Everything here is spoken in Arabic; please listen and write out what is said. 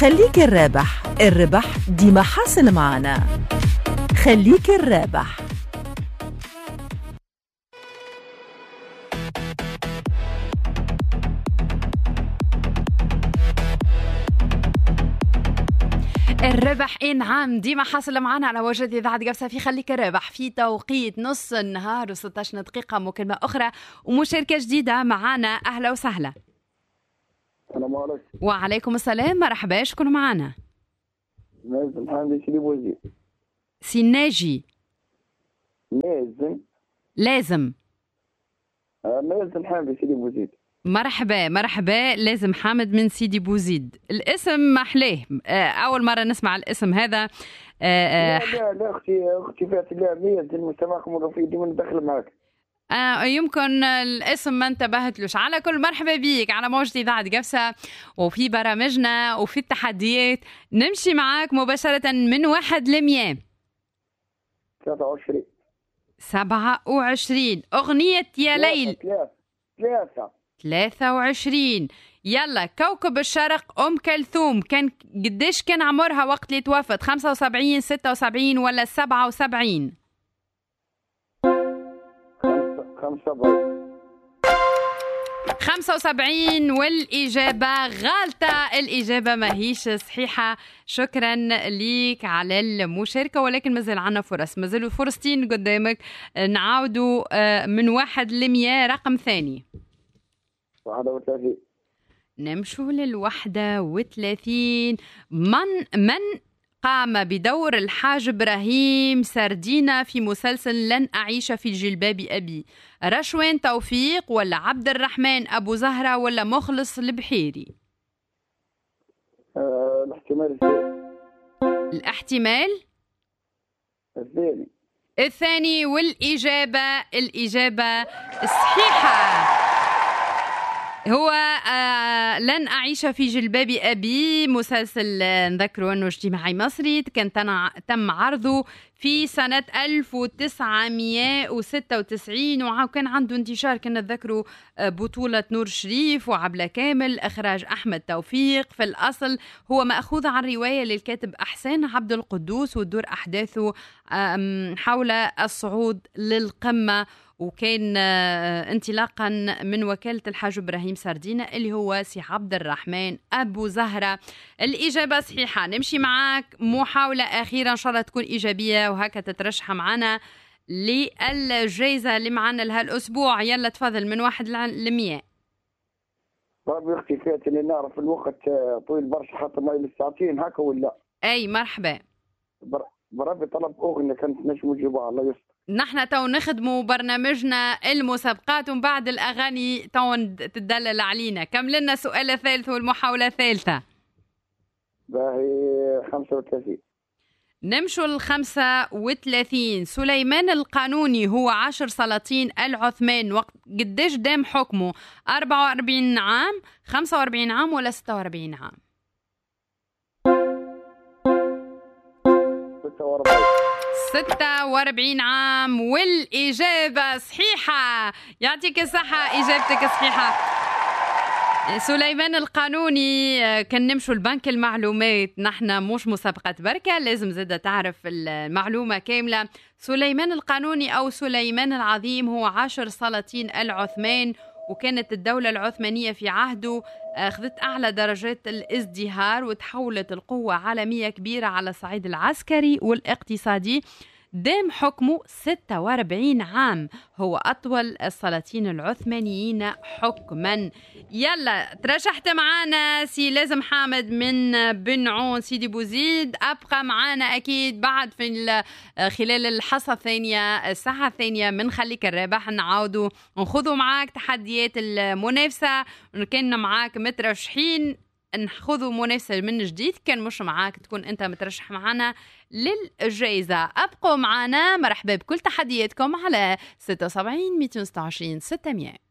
خليك الرابح، الربح ديما حاصل معنا. خليك الرابح. الربح نعم ديما حاصل معنا على وجه إذاعة قبسة في خليك الربح في توقيت نص النهار و16 دقيقة. مكالمة أخرى ومشاركة جديدة معنا. أهلا وسهلا. السلام عليكم. وعليكم السلام، مرحبا. شكون معنا؟ مازن حامد سيدي بوزيد. سي ناجي لازم مازن حامد سيدي بوزيد. مرحبا لازم حامد من سيدي بوزيد. الاسم محلاه، أول مرة نسمع الاسم هذا. لا أختي فات. لا مازن مستمعكم الرفيق ديما ندخل معك. يمكن الاسم ما انتبهتلوش. على كل مرحبا بيك على موجة إذاعة قبسة وفي برامجنا وفي التحديات. نمشي معاك مباشرة من 1 ل100. 27. أغنية يا ليل. 23. يلا كوكب الشرق أم كلثوم كان قديش كان عمرها وقت اللي توفت؟ 75 76 ولا 77؟ 75 والإجابة غالطة. الإجابة ما هيش صحيحة. شكرا ليك على المشاركة، ولكن مازال عنا فرص، مازالوا فرصتين قدامك. نعاودوا من 1 ل100 رقم ثاني. 31. نمشوا 31. من قام بدور الحاج إبراهيم سردينة في مسلسل لن أعيش في جلباب أبي؟ رشوان توفيق ولا عبد الرحمن أبو زهرة ولا مخلص البحيري؟ الاحتمال الثاني والإجابة الصحيحة هو لن أعيش في جلباب أبي. مسلسل نذكروا أنه اجتماعي مصري كان تم عرضه في سنة 1996 وكان عنده انتشار. كنا نذكروا بطولة نور شريف وعبلة كامل، إخراج أحمد توفيق. في الأصل هو مأخوذ عن رواية للكاتب أحسان عبد القدوس وتدور أحداثه حول الصعود للقمة، وكان انطلاقا من وكالة الحاج إبراهيم سردينة اللي هو سي عبد الرحمن أبو زهرة. الإجابة صحيحة. نمشي معاك محاولة أخيرة إن شاء الله تكون إيجابية وهكا تترشح معنا للجائزة اللي معنا لهالأسبوع. يلا تفضل من 1 ل100. ربي أختي فات اللي نعرف الوقت طويل برشا حتى ما للساعتين هكا ولا؟ أي مرحبا. بربي طلب أغنية كانت نجم نجيبها الله يستر. نحن تو نخدموا برنامجنا المسابقات ومن بعد الأغاني تو تدلل علينا. كمل لنا سؤال ثالث والمحاولة الثالثة. باهي 35. نمشوا 35. سليمان القانوني هو 10 سلاطين العثمان وقت قديش دام حكمه؟ 44 عام 45 عام ولا 46 عام؟ 46 عام والإجابة صحيحة. يعطيك الصحة، إجابتك صحيحة. سليمان القانوني كان نمشوا البنك المعلومات. نحن مش مسابقة بركة، لازم زادة تعرف المعلومة كاملة. سليمان القانوني أو سليمان العظيم هو 10 سلاطين العثمان، وكانت الدولة العثمانية في عهده أخذت أعلى درجات الازدهار وتحولت القوة عالمية كبيرة على الصعيد العسكري والاقتصادي. دام حكمه 46 عام، هو أطول السلاطين العثمانيين حكما. يلا ترشحت معانا سي لازم حامد من بنعون سيدي بوزيد. أبقى معانا أكيد بعد في خلال الحصة الثانية الساعة الثانية من خليك الرابح نعاودوا نخذوا معاك تحديات المنافسة. كنا معاك مترشحين نخذوا منافسة من جديد، كان مش معاك تكون أنت مترشح معنا للجائزة. أبقوا معنا. مرحبا بكل تحدياتكم على 76 226 600.